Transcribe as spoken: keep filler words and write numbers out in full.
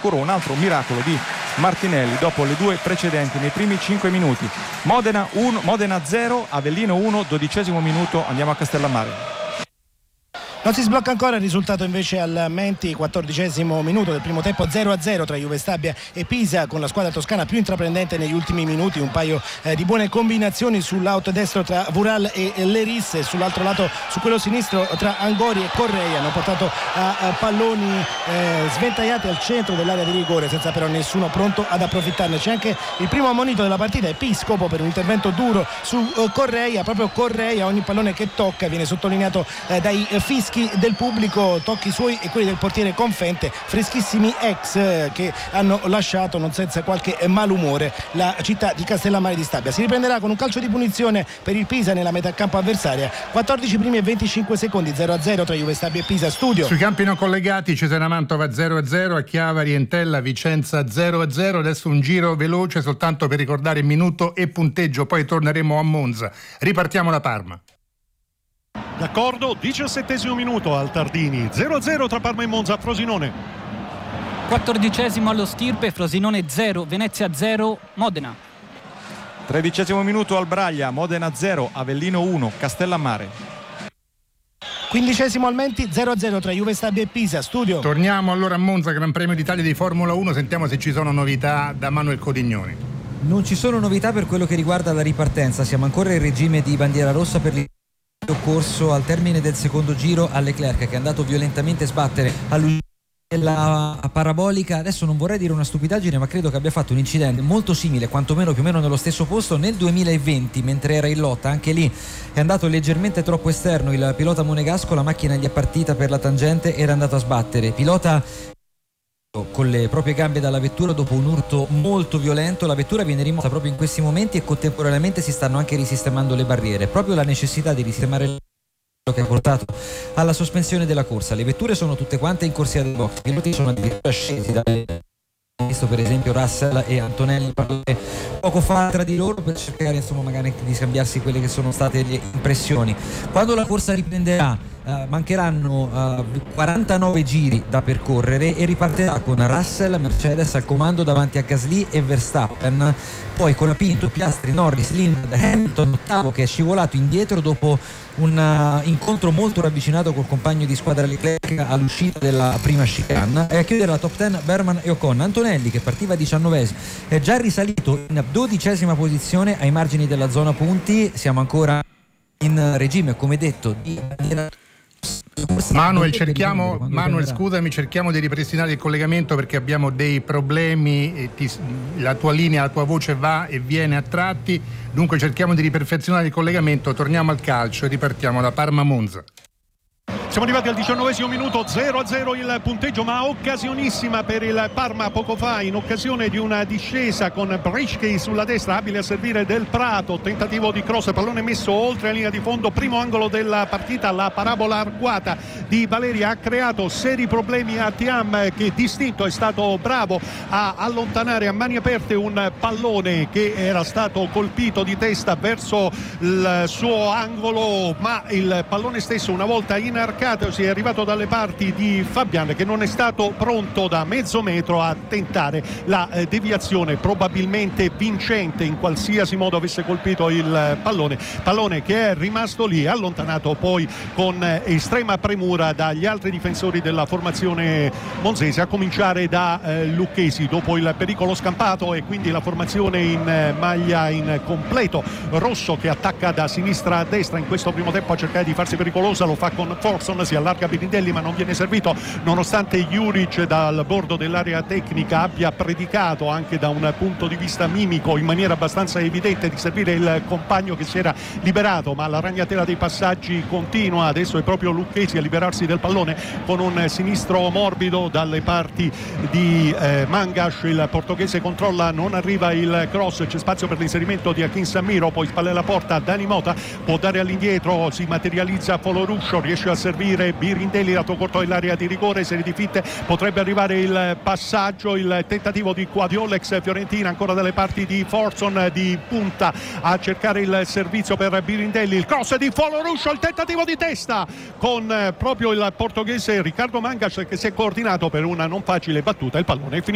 sicuro un altro miracolo di Martinelli dopo le due precedenti nei primi cinque minuti. Modena uno, Modena zero, Avellino uno, dodicesimo minuto, andiamo a Castellammare. Non si sblocca ancora il risultato invece al Menti, quattordicesimo minuto del primo tempo, zero a zero tra Juve Stabia e Pisa, con la squadra toscana più intraprendente negli ultimi minuti, un paio eh, di buone combinazioni sull'out destro tra Vural e Leris, e sull'altro lato, su quello sinistro, tra Angori e Correa, hanno portato a, a palloni eh, sventagliati al centro dell'area di rigore senza però nessuno pronto ad approfittarne. C'è anche il primo ammonito della partita, Episcopo, per un intervento duro su uh, Correa, proprio Correa, ogni pallone che tocca viene sottolineato eh, dai eh, fischi del pubblico, tocchi suoi e quelli del portiere Confente, freschissimi ex eh, che hanno lasciato non senza qualche malumore la città di Castellammare di Stabia. Si riprenderà con un calcio di punizione per il Pisa nella metà campo avversaria, quattordici primi e venticinque secondi, zero a zero tra Juve Stabia e Pisa. Studio sui campi non collegati: Cesena Mantova zero a zero, a Chiava Rientella Vicenza zero a zero. Adesso un giro veloce soltanto per ricordare minuto e punteggio, poi torneremo a Monza. Ripartiamo da Parma. D'accordo, diciassettesimo minuto al Tardini, zero a zero tra Parma e Monza a Frosinone. quattordicesimo allo Stirpe, Frosinone zero, Venezia zero, Modena. tredicesimo minuto al Braglia, Modena zero, Avellino uno, Castellammare. quindicesimo al Menti, zero a zero tra Juve Stabia e Pisa. Studio. Torniamo allora a Monza, Gran Premio d'Italia di Formula uno, sentiamo se ci sono novità da Manuel Codignoni. Non ci sono novità per quello che riguarda la ripartenza, siamo ancora in regime di bandiera rossa per l'Italia. Occorso al termine del secondo giro a Leclerc, che è andato violentemente a sbattere all'uscita della parabolica. Adesso non vorrei dire una stupidaggine, ma credo che abbia fatto un incidente molto simile, quantomeno più o meno nello stesso posto, nel duemilaventi, mentre era in lotta. Anche lì è andato leggermente troppo esterno il pilota monegasco, la macchina gli è partita per la tangente ed è andato a sbattere. Pilota con le proprie gambe dalla vettura dopo un urto molto violento. La vettura viene rimossa proprio in questi momenti e contemporaneamente si stanno anche risistemando le barriere. Proprio la necessità di risistemare le che ha portato alla sospensione della corsa. Le vetture sono tutte quante in corsia del box, i piloti sono addirittura scesi dalle... visto per esempio Russell e Antonelli parlare poco fa tra di loro per cercare insomma magari di scambiarsi quelle che sono state le impressioni. Quando la corsa riprenderà Uh, mancheranno uh, quarantanove giri da percorrere e ripartirà con Russell, Mercedes al comando davanti a Gasly e Verstappen, poi con Pinto, Piastri, Norris, Lindbergh, Hamilton ottavo, che è scivolato indietro dopo un uh, incontro molto ravvicinato col compagno di squadra Leclerc all'uscita della prima chicane, e a chiudere la top dieci Berman e Ocon. Antonelli, che partiva diciannovesimo, è già risalito in dodicesima posizione ai margini della zona punti. Siamo ancora in regime, come detto, di Manuel, cerchiamo, Manuel scusami, cerchiamo di ripristinare il collegamento perché abbiamo dei problemi e ti, la tua linea, la tua voce va e viene a tratti, dunque cerchiamo di riperfezionare il collegamento. Torniamo al calcio e ripartiamo da Parma-Monza. Siamo arrivati al diciannovesimo minuto, zero a zero il punteggio, ma occasionissima per il Parma poco fa, in occasione di una discesa con Brischi sulla destra, abile a servire Del Prato, tentativo di cross, pallone messo oltre la linea di fondo, primo angolo della partita, la parabola arcuata di Valeria ha creato seri problemi a Thiam, che distinto è stato bravo a allontanare a mani aperte un pallone che era stato colpito di testa verso il suo angolo, ma il pallone stesso, una volta inarcato, si è arrivato dalle parti di Fabian, che non è stato pronto da mezzo metro a tentare la eh, deviazione probabilmente vincente in qualsiasi modo avesse colpito il pallone pallone che è rimasto lì, allontanato poi con eh, estrema premura dagli altri difensori della formazione monzese, a cominciare da eh, Lucchesi, dopo il pericolo scampato, e quindi la formazione in eh, maglia in completo rosso che attacca da sinistra a destra in questo primo tempo a cercare di farsi pericolosa. Lo fa con Forson, si allarga Birindelli ma non viene servito, nonostante Juric dal bordo dell'area tecnica abbia predicato anche da un punto di vista mimico in maniera abbastanza evidente di servire il compagno che si era liberato, ma la ragnatela dei passaggi continua. Adesso è proprio Lucchesi a liberarsi del pallone con un sinistro morbido dalle parti di eh, Mangas. Il portoghese controlla, non arriva il cross, c'è spazio per l'inserimento di Akin Samiro, poi spalle alla porta Dani Mota, può dare all'indietro, si materializza Foloruscio, riesce a servire Birindelli, lato corto dell'area di rigore, serie di fitte, potrebbe arrivare il passaggio, il tentativo di Quadiolex Fiorentina, ancora dalle parti di Forson, di punta a cercare il servizio per Birindelli, il cross di Foloruscio, il tentativo di testa con proprio il portoghese Riccardo Mangas che si è coordinato per una non facile battuta, il pallone è finito.